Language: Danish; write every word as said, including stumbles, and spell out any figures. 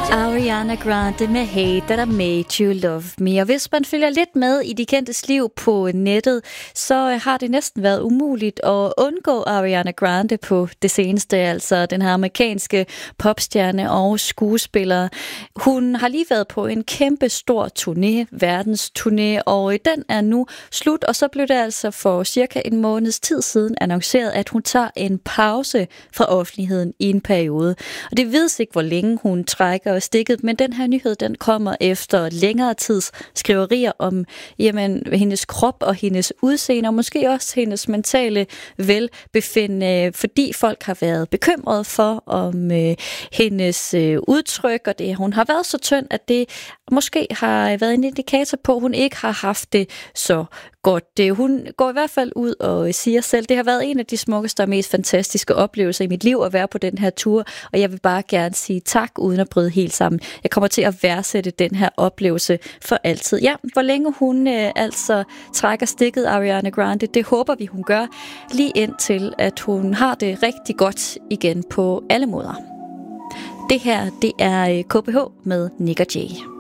Ariana Grande med Hey That I Made You Love Me. Og hvis man følger lidt med i de kendtes liv på nettet, så har det næsten været umuligt at undgå Ariana Grande på det seneste. Altså den her amerikanske popstjerne og skuespiller. Hun har lige været på en kæmpe stor turné, verdensturné, og den er nu slut. Og så blev det altså for cirka en måneds tid siden annonceret, at hun tager en pause fra offentligheden i en periode. Og det vides ikke, hvor længe hun trækker stikket, men den her nyhed, den kommer efter længere tids skriverier om jamen, hendes krop og hendes udseende, og måske også hendes mentale velbefindende, fordi folk har været bekymrede for om øh, hendes øh, udtryk, og det, hun har været så tynd, at det måske har været en indikator på, at hun ikke har haft det så godt. Det, hun går i hvert fald ud og siger selv, det har været en af de smukkeste og mest fantastiske oplevelser i mit liv at være på den her tur, og jeg vil bare gerne sige tak, uden at bryde helt sammen. Jeg kommer til at værdsætte den her oplevelse for altid. Ja, hvor længe hun øh, altså trækker stikket, Ariana Grande, det håber vi, hun gør, lige indtil at hun har det rigtig godt igen på alle måder. Det her, det er K P H med Nick og Jay.